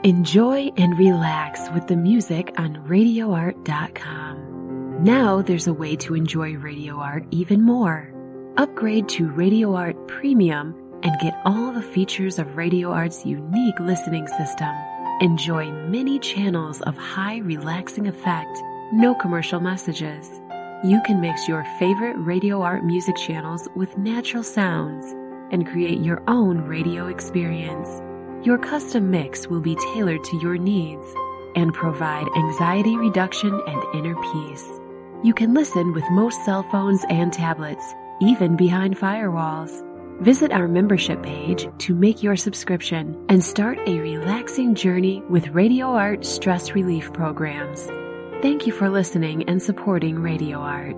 Enjoy and relax with the music on RadioArt.com. Now there's a way to enjoy Radio Art even more. Upgrade to Radio Art Premium and get all the features of Radio Art's unique listening system. Enjoy many channels of high relaxing effect, no commercial messages. You can mix your favorite Radio Art music channels with natural sounds and create your own radio experience. Your custom mix will be tailored to your needs and provide anxiety reduction and inner peace. You can listen with most cell phones and tablets, even behind firewalls. Visit our membership page to make your subscription and start a relaxing journey with Radio Art stress relief programs. Thank you for listening and supporting Radio Art.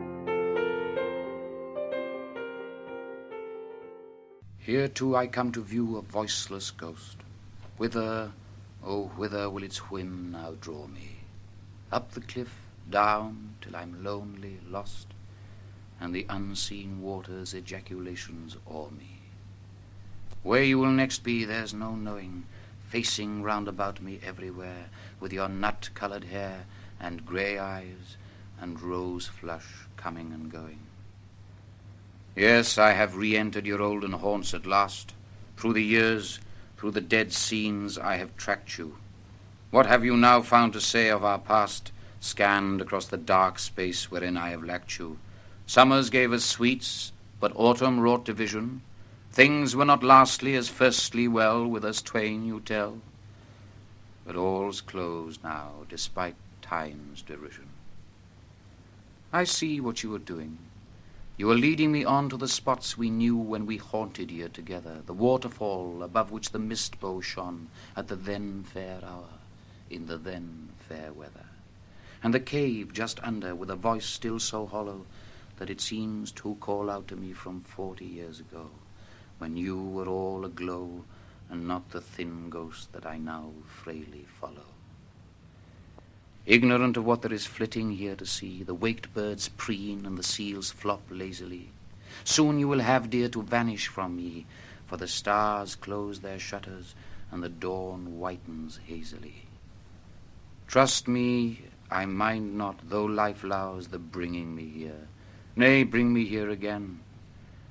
Here too I come to view a voiceless ghost. Whither, oh whither will its whim now draw me? Up the cliff, down, till I'm lonely, lost, and the unseen water's ejaculations awe me. Where you will next be, there's no knowing, facing round about me everywhere, with your nut-coloured hair and grey eyes and rose flush coming and going. Yes, I have re-entered your olden haunts at last. Through the years, through the dead scenes, I have tracked you. What have you now found to say of our past, scanned across the dark space wherein I have lacked you? Summers gave us sweets, but autumn wrought division. Things were not lastly as firstly well with us twain, you tell. But all's closed now, despite time's derision. I see what you are doing. You are leading me on to the spots we knew when we haunted here together, the waterfall above which the mist bow shone at the then fair hour, in the then fair weather, and the cave just under with a voice still so hollow that it seems to call out to me from 40 years ago, when you were all aglow and not the thin ghost that I now frailly follow. Ignorant of what there is flitting here to see, the waked birds preen and the seals flop lazily. Soon you will have, dear, to vanish from me, for the stars close their shutters and the dawn whitens hazily. Trust me, I mind not, though life allows, the bringing me here. Nay, bring me here again.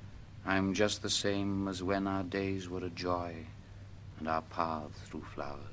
I'm just the same as when our days were a joy and our paths through flowers.